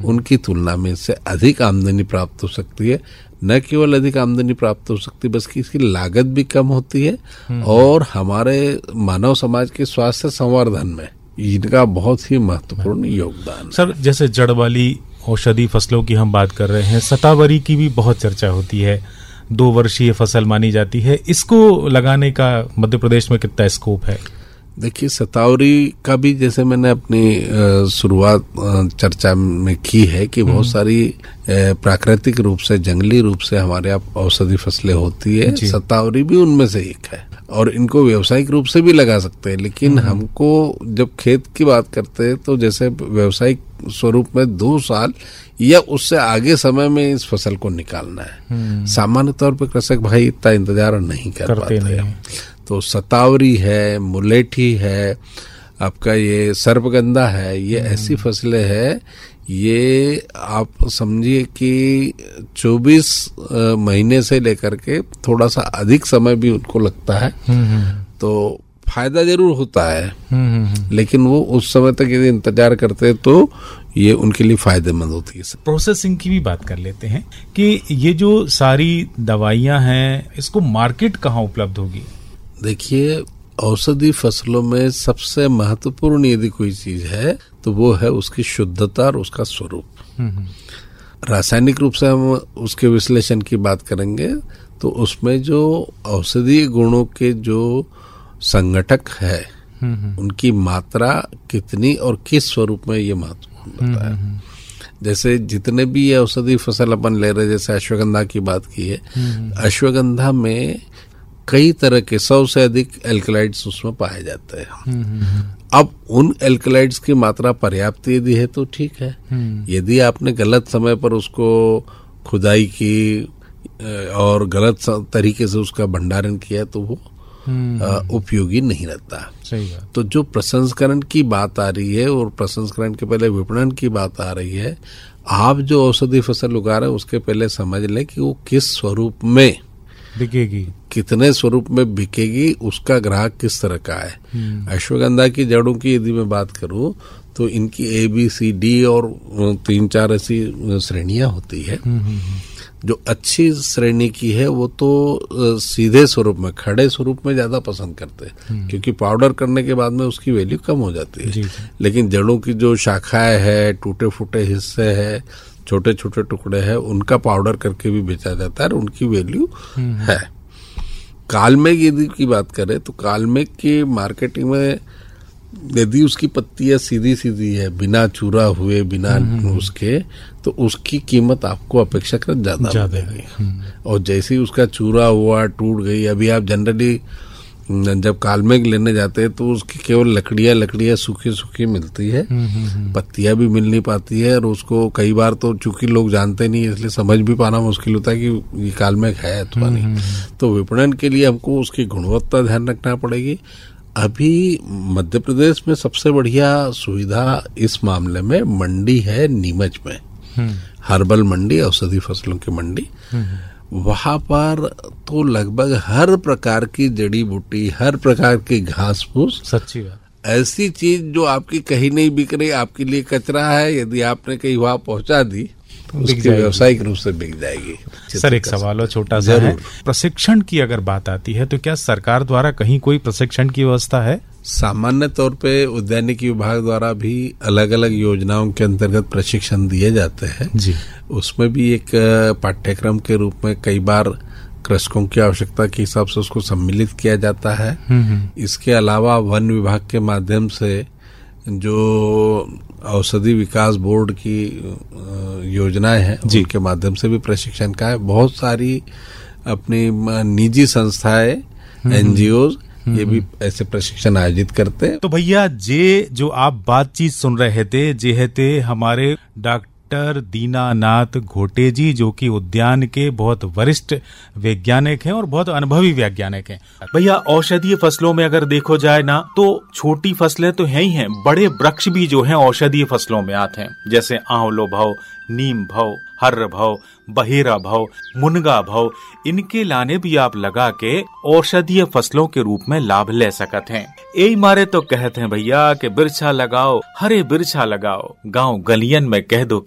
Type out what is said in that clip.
उनकी तुलना में इससे अधिक आमदनी प्राप्त हो सकती है। न केवल अधिक आमदनी प्राप्त हो सकती है, बल्कि इसकी लागत भी कम होती है और हमारे मानव समाज के स्वास्थ्य संवर्धन में इनका बहुत ही महत्वपूर्ण योगदान है। सर, जैसे जड़ वाली औषधि फसलों की हम बात कर रहे हैं, शतावरी की भी बहुत चर्चा होती है, 2 वर्षीय फसल मानी जाती है। इसको लगाने का मध्य प्रदेश में कितना स्कोप है? देखिए, शतावरी का भी जैसे मैंने अपनी शुरुआत चर्चा में की है कि बहुत सारी प्राकृतिक रूप से, जंगली रूप से हमारे यहाँ औषधि फसलें होती है। शतावरी भी उनमें से एक है और इनको व्यावसायिक रूप से भी लगा सकते हैं। लेकिन हमको जब खेत की बात करते हैं तो जैसे व्यावसायिक स्वरूप में 2 साल या उससे आगे समय में इस फसल को निकालना है। सामान्य तौर पर कृषक भाई इतना इंतजार नहीं कर पाते हैं। तो शतावरी है, मुलेठी है, आपका ये सर्पगंधा है, ये ऐसी फसलें हैं, ये आप समझिए कि 24 महीने से लेकर के थोड़ा सा अधिक समय भी उनको लगता है। तो फायदा जरूर होता है, लेकिन वो उस समय तक यदि इंतजार करते हैं तो ये उनके लिए फायदेमंद होती है। प्रोसेसिंग की भी बात कर लेते हैं कि ये जो सारी दवाइयां हैं, इसको मार्केट कहाँ उपलब्ध होगी? देखिए, औषधि फसलों में सबसे महत्वपूर्ण यदि कोई चीज है तो वो है उसकी शुद्धता और उसका स्वरूप। रासायनिक रूप से हम उसके विश्लेषण की बात करेंगे तो उसमें जो औषधीय गुणों के जो संगठक है उनकी मात्रा कितनी और किस स्वरूप में ये महत्वपूर्ण होता है। जैसे जितने भी ये औषधि फसल अपन ले रहे, जैसे अश्वगंधा की बात की है, अश्वगंधा में कई तरह के 100 से अधिक एल्कलाइड्स उसमें पाए जाते हैं। अब उन एल्कलाइड्स की मात्रा पर्याप्त यदि है तो ठीक है। यदि आपने गलत समय पर उसको खुदाई की और गलत तरीके से उसका भंडारण किया तो वो उपयोगी नहीं रहता। सही बात। तो जो प्रसंस्करण की बात आ रही है और प्रसंस्करण के पहले विपणन की बात आ रही है, आप जो औषधि फसल उगा रहे हैं उसके पहले समझ लें कि वो किस स्वरूप में बिकेगी, कितने स्वरूप में बिकेगी, उसका ग्राहक किस तरह का है। अश्वगंधा की जड़ों की यदि मैं बात करूं तो इनकी ABCD और 3-4 ऐसी श्रेणियां होती है। जो अच्छी श्रेणी की है वो तो सीधे स्वरूप में, खड़े स्वरूप में ज्यादा पसंद करते हैं, क्योंकि पाउडर करने के बाद में उसकी वैल्यू कम हो जाती है। लेकिन जड़ों की जो शाखाएं है, टूटे फूटे हिस्से है, छोटे छोटे टुकड़े हैं, उनका पाउडर करके भी बेचा जाता है और उनकी वैल्यू है। कालमेघ यदि की बात करें तो कालमेघ की मार्केटिंग में यदि उसकी पत्तियां सीधी सीधी है, बिना चूरा हुए, बिना उसके, तो उसकी कीमत आपको अपेक्षाकृत ज्यादा मिलेगी। और जैसे ही उसका चूरा हुआ, टूट गई, अभी आप जनरली जब कालमेघ लेने जाते हैं तो उसकी केवल लकड़ियां सूखी सूखी मिलती है, पत्तियां भी मिल नहीं पाती है। और उसको कई बार तो चूंकि लोग जानते नहीं है इसलिए समझ भी पाना मुश्किल होता है कि ये कालमेघ है अथवा नहीं। तो विपणन के लिए हमको उसकी गुणवत्ता ध्यान रखना पड़ेगी। अभी मध्य प्रदेश में सबसे बढ़िया सुविधा इस मामले में मंडी है नीमच में, हर्बल मंडी, औषधि फसलों की मंडी। वहां पर तो लगभग हर प्रकार की जड़ी बूटी, हर प्रकार की घास फूस, सच्ची बात, ऐसी चीज जो आपकी कहीं नहीं बिक रही, आपके लिए कचरा है, यदि आपने कहीं वहां पहुंचा दी तो उसकी व्यावसायिक रूप से बिक जाएगी। सर, एक सवाल और छोटा सा है, प्रशिक्षण की अगर बात आती है तो क्या सरकार द्वारा कहीं कोई प्रशिक्षण की व्यवस्था है? सामान्य तौर पे उद्यानिकी विभाग द्वारा भी अलग अलग योजनाओं के अंतर्गत प्रशिक्षण दिए जाते हैं जी। उसमें भी एक पाठ्यक्रम के रूप में कई बार कृषकों की आवश्यकता के हिसाब से उसको सम्मिलित किया जाता है। इसके अलावा वन विभाग के माध्यम से जो औषधि विकास बोर्ड की योजनाएं हैं उनके माध्यम से भी प्रशिक्षण का है। बहुत सारी अपनी निजी संस्थाएं, NGOs ये भी ऐसे प्रशिक्षण आयोजित करते हैं। तो भैया, जे जो आप बातचीत सुन रहे थे, जे थे हमारे डॉक्टर दीनानाथ घोटे जी, जो कि उद्यान के बहुत वरिष्ठ वैज्ञानिक हैं और बहुत अनुभवी वैज्ञानिक हैं। भैया, औषधीय फसलों में अगर देखो जाए ना तो छोटी फसलें तो है ही हैं, बड़े वृक्ष भी जो हैं औषधीय फसलों में आते हैं, जैसे आंवलो भव, नीम भव, हर्र भव, बहेरा भव, मुनगा भव, इनके लाने भी आप लगा के औषधीय फसलों के रूप में लाभ ले सकते हैं। यही मारे तो कहते हैं भैया कि बिरछा लगाओ, हरे बिरछा लगाओ, गांव गलियन में कह दो